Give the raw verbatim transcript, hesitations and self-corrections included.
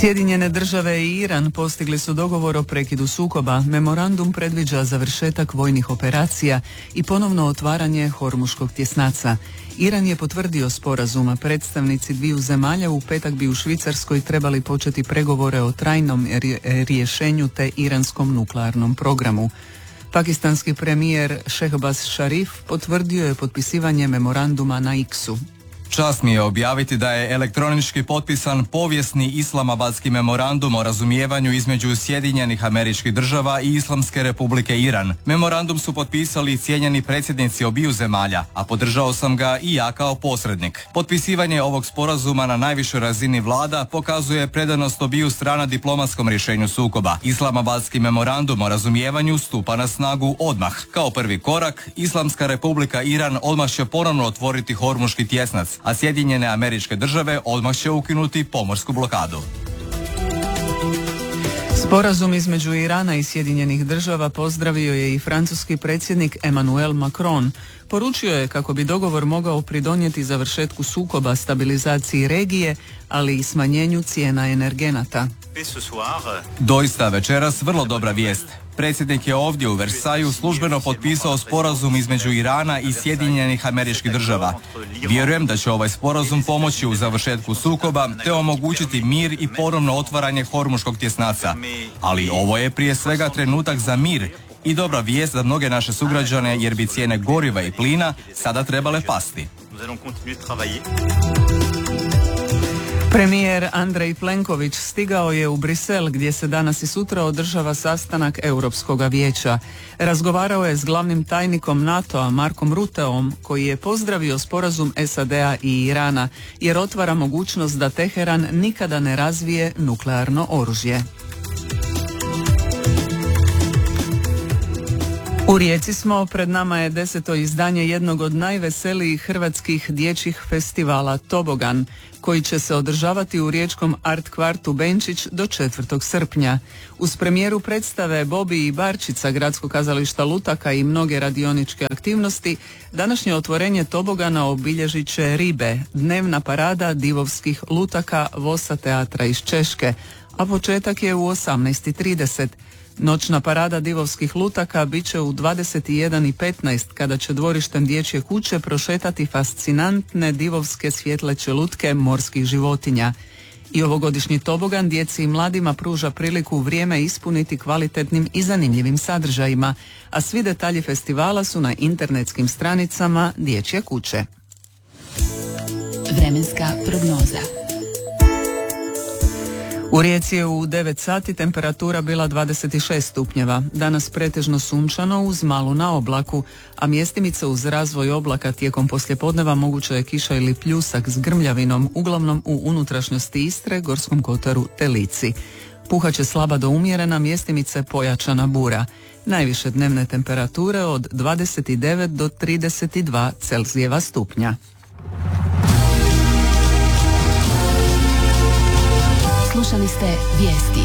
Sjedinjene države i Iran postigli su dogovor o prekidu sukoba. Memorandum predviđa završetak vojnih operacija i ponovno otvaranje Hormuškog tjesnaca. Iran je potvrdio sporazum, a predstavnici dviju zemalja u petak bi u Švicarskoj trebali početi pregovore o trajnom rješenju te iranskom nuklearnom programu. Pakistanski premijer Šehbaz Šarif potvrdio je potpisivanje memoranduma na X-u. Čast mi je objaviti da je elektronički potpisan povijesni Islamabadski memorandum o razumijevanju između Sjedinjenih Američkih Država i Islamske Republike Iran. Memorandum su potpisali cijenjeni predsjednici obiju zemalja, a podržao sam ga i ja kao posrednik. Potpisivanje ovog sporazuma na najvišoj razini vlada pokazuje predanost obiju strana diplomatskom rješenju sukoba. Islamabadski memorandum o razumijevanju stupa na snagu odmah. Kao prvi korak, Islamska Republika Iran odmah će ponovno otvoriti Hormuški tjesnac, a Sjedinjene Američke Države odmah će ukinuti pomorsku blokadu. Sporazum između Irana i Sjedinjenih Država pozdravio je i francuski predsjednik Emmanuel Macron. Poručio je kako bi dogovor mogao pridonijeti završetku sukoba, stabilizaciji regije, ali i smanjenju cijena energenata. Doista večeras vrlo dobra vijest. Predsjednik je ovdje u Versaju službeno potpisao sporazum između Irana i Sjedinjenih Američkih Država. Vjerujem da će ovaj sporazum pomoći u završetku sukoba te omogućiti mir i ponovno otvaranje Hormuškog tjesnaca. Ali ovo je prije svega trenutak za mir i dobra vijest za mnoge naše sugrađane, jer bi cijene goriva i plina sada trebale pasti. Premijer Andrej Plenković stigao je u Brisel, gdje se danas i sutra održava sastanak Europskoga vijeća. Razgovarao je s glavnim tajnikom NATO-a Markom Ruteom, koji je pozdravio sporazum S A D-a i Irana, jer otvara mogućnost da Teheran nikada ne razvije nuklearno oružje. U Rijeci smo, pred nama je deseto izdanje jednog od najveselijih hrvatskih dječjih festivala Tobogan, koji će se održavati u riječkom art kvartu Benčić do četvrtog srpnja. Uz premijeru predstave Bobi i Barčica Gradskog kazališta Lutaka i mnoge radioničke aktivnosti, današnje otvorenje Tobogana obilježit će Ribe, dnevna parada divovskih lutaka Vosa teatra iz Češke, a početak je u osamnaest i trideset. Noćna parada divovskih lutaka bit će u dvadeset jedan i petnaest, kada će dvorištem dječje kuće prošetati fascinantne divovske svjetleće lutke morskih životinja. I ovogodišnji tobogan djeci i mladima pruža priliku vrijeme ispuniti kvalitetnim i zanimljivim sadržajima, a svi detalji festivala su na internetskim stranicama dječje kuće. Vremenska prognoza. U Rijeci je u devet sati temperatura bila dvadeset šest stupnjeva. Danas pretežno sunčano uz malu na oblaku, a mjestimice uz razvoj oblaka tijekom poslijepodneva moguća je kiša ili pljusak s grmljavinom, uglavnom u unutrašnjosti Istre, Gorskom kotaru te Lici. Puhaće slaba do umjerena, mjestimice pojačana bura. Najviše dnevne temperature od dvadeset devet do trideset dva Celzijeva stupnja. Slušali ste vijesti.